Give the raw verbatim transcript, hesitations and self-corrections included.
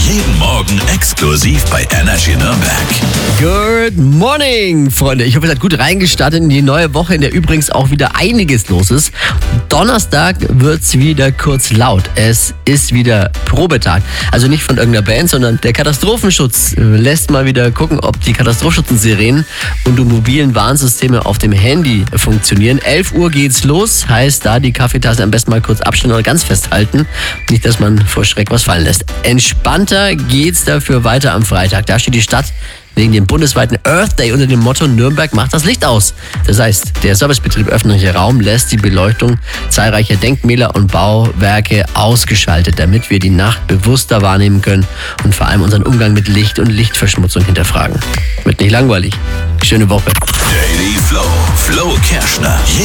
Jeden Morgen exklusiv bei Energy Nürnberg. Good morning, Freunde. Ich hoffe, ihr seid gut reingestartet in die neue Woche, in der übrigens auch wieder einiges los ist. Donnerstag wird's wieder kurz laut. Es ist wieder Probetag. Also nicht von irgendeiner Band, sondern der Katastrophenschutz lässt mal wieder gucken, ob die Katastrophenschutzsirenen und die mobilen Warnsysteme auf dem Handy funktionieren. elf Uhr geht's los, heißt da die Kaffeetasse am besten mal kurz abstellen oder ganz festhalten. Nicht, dass man vor Schreck was fallen lässt. Entspannter geht's dafür weiter am Freitag. Da steht die Stadt wegen dem bundesweiten Earth Day unter dem Motto Nürnberg macht das Licht aus. Das heißt, der Servicebetrieb öffentlicher Raum lässt die Beleuchtung zahlreicher Denkmäler und Bauwerke ausgeschaltet, damit wir die Nacht bewusster wahrnehmen können und vor allem unseren Umgang mit Licht und Lichtverschmutzung hinterfragen. Wird nicht langweilig. Schöne Woche. Daily Flow. Flo Kerschner.